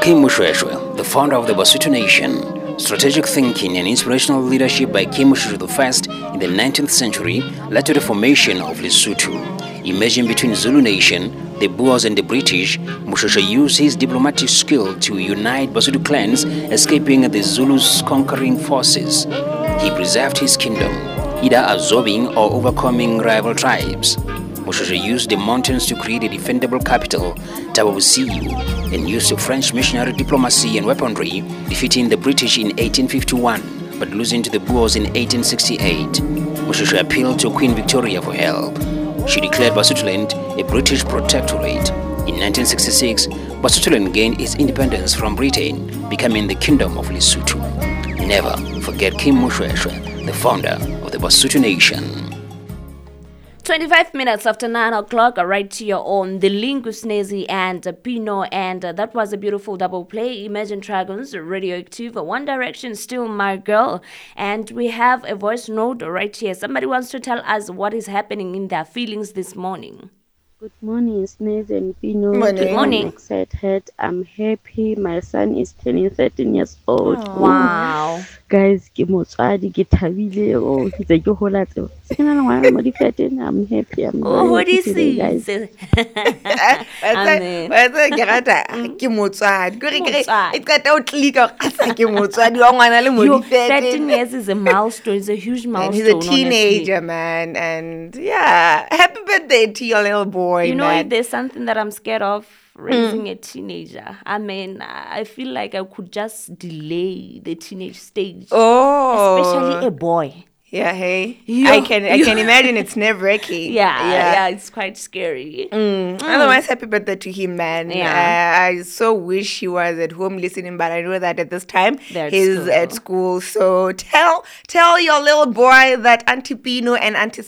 Kim Mushweshwe, the founder of the Basotho Nation. Strategic thinking and inspirational leadership by Kim Mushweshwe I in the 19th century led to the formation of Lesotho. Emerging between Zulu Nation, the Boers and the British, Mushweshwe used his diplomatic skill to unite Basotho clans, escaping the Zulus' conquering forces. He preserved his kingdom, either absorbing or overcoming rival tribes. Mushweshwe used the mountains to create a defendable capital, Thaba Bosiu, and used French missionary diplomacy and weaponry, defeating the British in 1851, but losing to the Boers in 1868. Mushweshwe appealed to Queen Victoria for help. She declared Basotholand a British protectorate. In 1966, Basotholand gained its independence from Britain, becoming the Kingdom of Lesotho. Never forget Kim Mushweshwe, the founder of the Basotho Nation. 25 minutes after 9 o'clock, right here on the Lingus Nezi and Pino, and that was a beautiful double play. Imagine Dragons, Radioactive, One Direction, Still My Girl, and we have a voice note right here. Somebody wants to tell us what is happening in their feelings this morning. Good morning, Snaze and Pino. Good morning. I'm excited. I'm happy. My son is turning 13 years old. Wow. Ooh. Guys, ke motswadi ke thabile. Oh, ke tse ke hola tse. I'm happy. I'm Oh, happy this today, guys. is. Amen. Ke rata ke motswadi. Ke qeta o tlika ke motswadi wa ngwana le mo 13 years is a milestone. It's a huge milestone. And he's a teenager, man. And yeah, happy birthday to your little boy. You know, man. if there's something that I'm scared of, raising a teenager. I mean, I feel like I could just delay the teenage stage. Oh, Especially a boy. Yeah, hey. Yeah. I can imagine it's nerve-wracking. Yeah, it's quite scary. Otherwise, happy birthday to him, man. Yeah. I so wish he was at home listening, but I know that at this time They're he's at school. So tell your little boy that Auntie Pino and Auntie